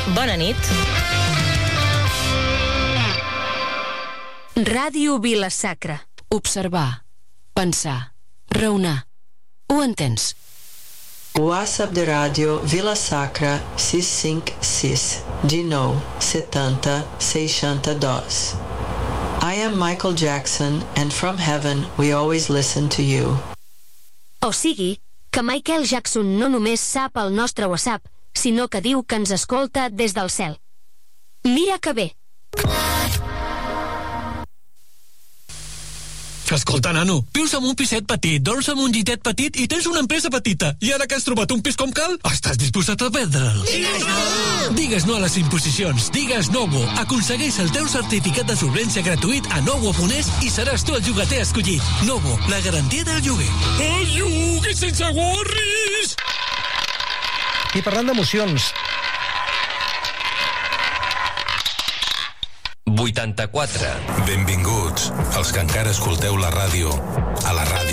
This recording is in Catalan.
Bona nit. Ràdio Vila-sacra. Observar, pensar, raonar. Ho entens? WhatsApp de ràdio Vila-sacra 656 19 70 602. I am Michael Jackson, and from heaven we always listen to you. O sigui, que Michael Jackson no només sap el nostre WhatsApp, sinó que diu que ens escolta des del cel. Mira que bé. Escolta, nano, vius en un piset petit, dorms en un llitet petit i tens una empresa petita. I ara que has trobat un pis com cal, estàs disposat a vendre'l. Digues no! Digues no a les imposicions. Digues Novo. Aconsegueix el teu certificat de solvència gratuït a novo.es i seràs tu el llogater escollit. Novo, la garantia del lloguer. El lloguer sense gorris! I parlant d'emocions... 84. Benvinguts, els que encara escolteu la ràdio, a la ràdio.